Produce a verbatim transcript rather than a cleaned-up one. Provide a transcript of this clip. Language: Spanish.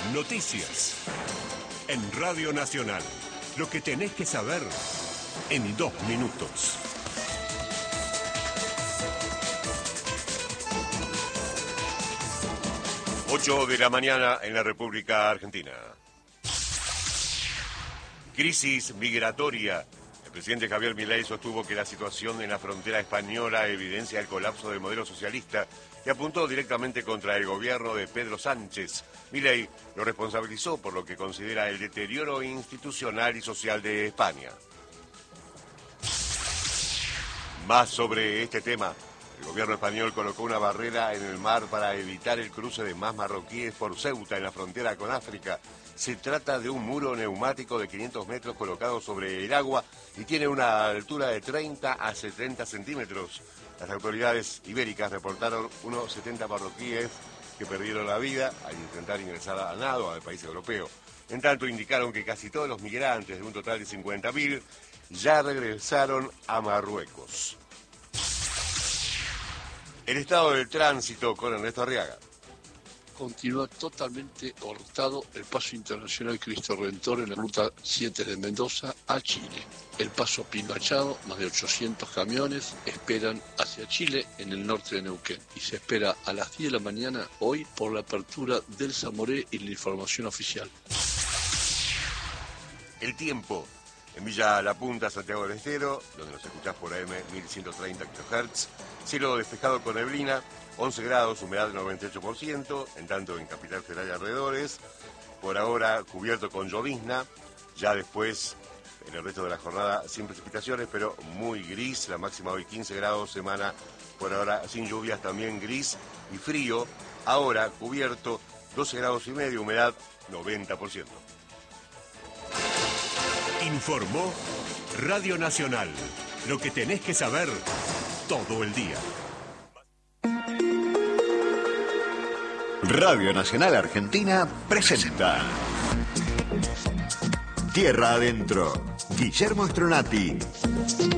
Noticias. En Radio Nacional. Lo que tenés que saber en dos minutos. ocho de la mañana en la República Argentina. Crisis migratoria. El presidente Javier Milei sostuvo que la situación en la frontera española evidencia el colapso del modelo socialista y apuntó directamente contra el gobierno de Pedro Sánchez. Milei lo responsabilizó por lo que considera el deterioro institucional y social de España. Más sobre este tema. El gobierno español colocó una barrera en el mar para evitar el cruce de más marroquíes por Ceuta en la frontera con África. Se trata de un muro neumático de quinientos metros colocado sobre el agua y tiene una altura de treinta a setenta centímetros. Las autoridades ibéricas reportaron unos setenta marroquíes que perdieron la vida al intentar ingresar a nado al país europeo. En tanto, indicaron que casi todos los migrantes, de un total de cincuenta mil, ya regresaron a Marruecos. El estado del tránsito con Ernesto Arriaga. Continúa totalmente cortado el paso internacional Cristo Redentor en la ruta siete de Mendoza a Chile. El paso Pilmachado, más de ochocientos camiones esperan hacia Chile en el norte de Neuquén. Y se espera a las diez de la mañana hoy por la apertura del Zamoré y la información oficial. El tiempo. En Villa La Punta, Santiago del Estero, donde nos escuchás por A M mil ciento treinta kilohertz, cielo despejado con neblina, once grados, humedad del noventa y ocho por ciento, en tanto en Capital Federal y alrededores, por ahora cubierto con llovizna, ya después, en el resto de la jornada, sin precipitaciones, pero muy gris, la máxima hoy quince grados, semana por ahora sin lluvias, también gris y frío, ahora cubierto, doce grados y medio, humedad noventa por ciento. Informó Radio Nacional. Lo que tenés que saber todo el día. Radio Nacional Argentina presenta Tierra Adentro. Guillermo Stronati.